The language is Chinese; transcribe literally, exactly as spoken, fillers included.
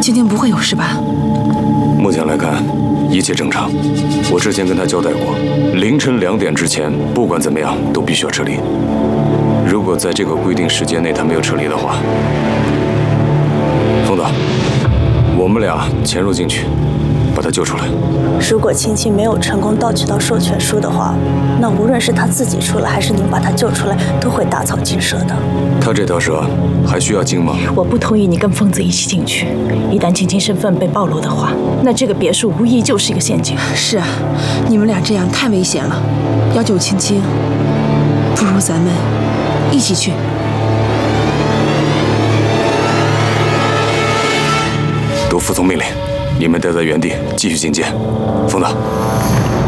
青青不会有事吧？ 目前来看，一切正常。我之前跟他交代过，凌晨两点之前，不管怎么样都必须要撤离。如果在这个规定时间内他没有撤离的话，风导，我们俩潜入进去，把他救出来。 如果青青没有成功盗取到授权书的话，那无论是他自己出来，还是您把他救出来，都会打草惊蛇的。 他这条蛇还需要惊吗？ 我不同意你跟疯子一起进去。一旦青青身份被暴露的话，那这个别墅无疑就是一个陷阱。 是啊，你们俩这样太危险了。要救青青，不如咱们一起去。 都服从命令，你们待在原地继续警戒。风导。